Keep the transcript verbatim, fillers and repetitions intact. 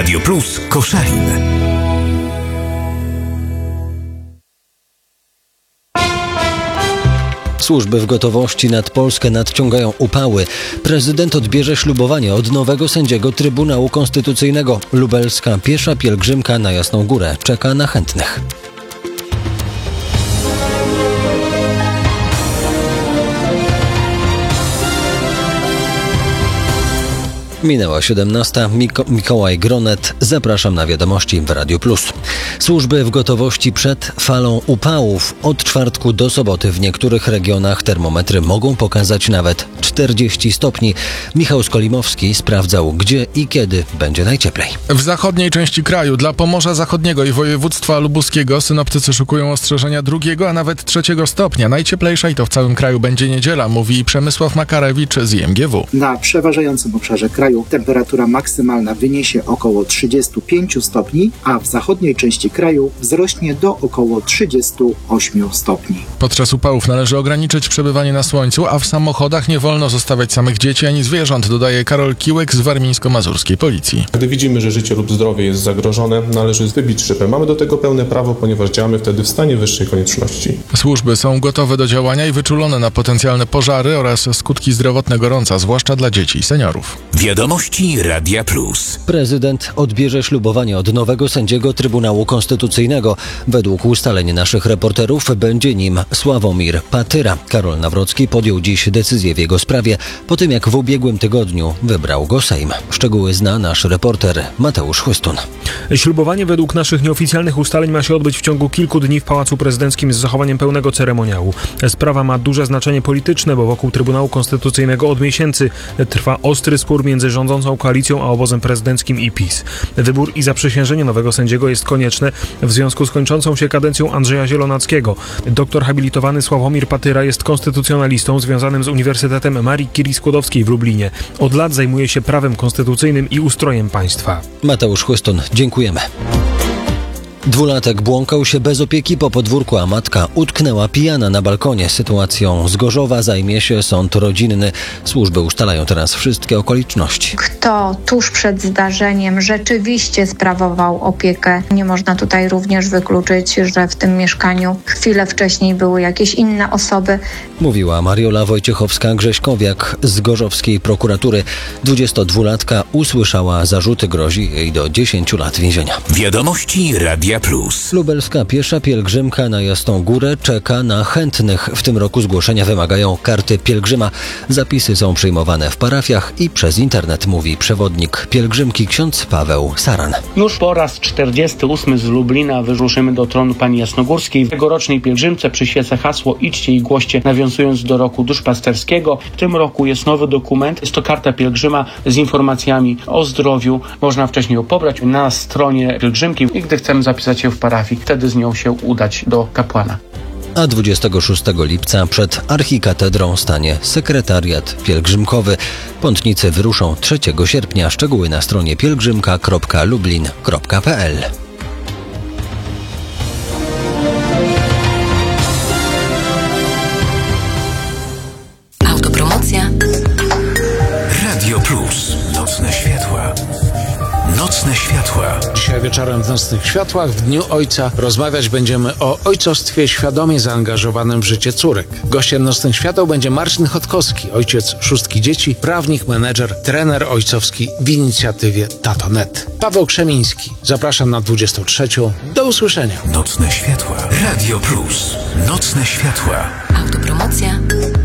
Radio Plus Koszalin. Służby w gotowości nad Polskę nadciągają upały. Prezydent odbierze ślubowanie od nowego sędziego Trybunału Konstytucyjnego. Lubelska piesza pielgrzymka na Jasną Górę czeka na chętnych. Minęła siedemnasta. Miko- Mikołaj Gronet. Zapraszam na wiadomości w Radiu Plus. Służby w gotowości przed falą upałów. Od czwartku do soboty w niektórych regionach termometry mogą pokazać nawet czterdzieści stopni. Michał Skolimowski sprawdzał, gdzie i kiedy będzie najcieplej. W zachodniej części kraju dla Pomorza Zachodniego i województwa lubuskiego synoptycy szykują ostrzeżenia drugiego, a nawet trzeciego stopnia. Najcieplejsza i to w całym kraju będzie niedziela, mówi Przemysław Makarewicz z I M G W. Na przeważającym obszarze kraju temperatura maksymalna wyniesie około trzydzieści pięć stopni, a w zachodniej części kraju wzrośnie do około trzydzieści osiem stopni. Podczas upałów należy ograniczyć przebywanie na słońcu, a w samochodach nie wolno zostawiać samych dzieci ani zwierząt, dodaje Karol Kiłek z warmińsko-mazurskiej policji. Gdy widzimy, że życie lub zdrowie jest zagrożone, należy wybić szybę. Mamy do tego pełne prawo, ponieważ działamy wtedy w stanie wyższej konieczności. Służby są gotowe do działania i wyczulone na potencjalne pożary oraz skutki zdrowotne gorąca, zwłaszcza dla dzieci i seniorów. Wiadomości Radia Plus. Prezydent odbierze ślubowanie od nowego sędziego Trybunału Konstytucyjnego. Według ustaleń naszych reporterów będzie nim Sławomir Patyra. Karol Nawrocki podjął dziś decyzję w jego sprawie, po tym jak w ubiegłym tygodniu wybrał go Sejm. Szczegóły zna nasz reporter Mateusz Chłystun. Ślubowanie według naszych nieoficjalnych ustaleń ma się odbyć w ciągu kilku dni w Pałacu Prezydenckim z zachowaniem pełnego ceremoniału. Sprawa ma duże znaczenie polityczne, bo wokół Trybunału Konstytucyjnego od miesięcy trwa ostry spór między rządzącą koalicją a obozem prezydenckim i PiS. Wybór i zaprzysiężenie nowego sędziego jest konieczne w związku z kończącą się kadencją Andrzeja Zielonackiego. Doktor habilitowany Sławomir Patyra jest konstytucjonalistą związanym z Uniwersytetem Marii Curie-Skłodowskiej w Lublinie. Od lat zajmuje się prawem konstytucyjnym i ustrojem państwa. Mateusz Chłystun, dziękujemy. Dwulatek błąkał się bez opieki po podwórku, a matka utknęła pijana na balkonie. Sytuacją z Gorzowa zajmie się sąd rodzinny. Służby ustalają teraz wszystkie okoliczności. Kto tuż przed zdarzeniem rzeczywiście sprawował opiekę? Nie można tutaj również wykluczyć, że w tym mieszkaniu chwilę wcześniej były jakieś inne osoby. Mówiła Mariola Wojciechowska-Grześkowiak z gorzowskiej prokuratury. dwudziestodwulatka usłyszała zarzuty, grozi jej do dziesięciu lat więzienia. Wiadomości Radia Plus. Lubelska piesza pielgrzymka na Jasną Górę czeka na chętnych. W tym roku zgłoszenia wymagają karty pielgrzyma. Zapisy są przyjmowane w parafiach i przez internet, mówi przewodnik pielgrzymki ksiądz Paweł Saran. Już po raz czterdziesty ósmy z Lublina wyruszymy do tronu Pani Jasnogórskiej. W tegorocznej pielgrzymce przyświeca hasło "Idźcie i głoście", nawiązując do roku duszpasterskiego. W tym roku jest nowy dokument. Jest to karta pielgrzyma z informacjami o zdrowiu. Można wcześniej ją pobrać na stronie pielgrzymki i gdy chcemy zapisać się w parafii, wtedy z nią się udać do kapłana. A dwudziestego szóstego lipca przed archikatedrą stanie sekretariat pielgrzymkowy. Pątnicy wyruszą trzeciego sierpnia. Szczegóły na stronie pielgrzymka kropka lublin kropka p l. Autopromocja. Radio Plus. Nocne światła. Nocne światła. Dzisiaj wieczorem w Nocnych Światłach w Dniu Ojca rozmawiać będziemy o ojcostwie świadomie zaangażowanym w życie córek. Gościem Nocnych Świateł będzie Marcin Chodkowski, ojciec szóstki dzieci, prawnik, menedżer, trener ojcowski w inicjatywie Tato kropka net. Paweł Krzemiński. Zapraszam na dwudziestą trzecią. Do usłyszenia. Nocne światła. Radio Plus. Nocne światła. Autopromocja.